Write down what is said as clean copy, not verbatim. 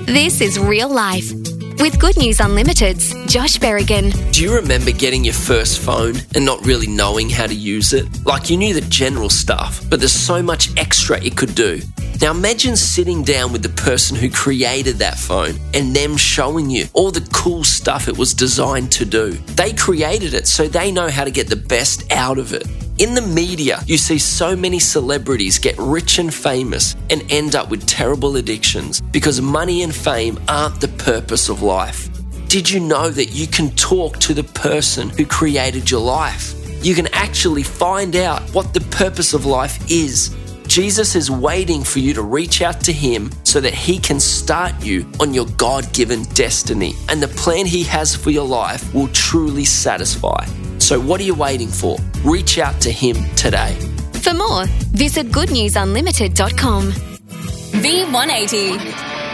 This is Real Life with Good News Unlimited's Josh Berrigan. Do you remember getting your first phone and not really knowing how to use it? Like, you knew the general stuff, but there's so much extra it could do. Now imagine sitting down with the person who created that phone and them showing you all the cool stuff it was designed to do. They created it so they know how to get the best out of it. In the media, you see so many celebrities get rich and famous and end up with terrible addictions because money and fame aren't the purpose of life. Did you know that you can talk to the person who created your life? You can actually find out what the purpose of life is. Jesus is waiting for you to reach out to him so that he can start you on your God-given destiny, and the plan he has for your life will truly satisfy. So what are you waiting for? Reach out to him today. For more, visit goodnewsunlimited.com. V180